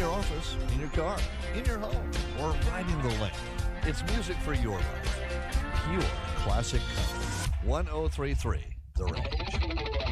your office, in your car, in your home, or riding the lane. It's music for your life. Pure classic country. 1033 The Range.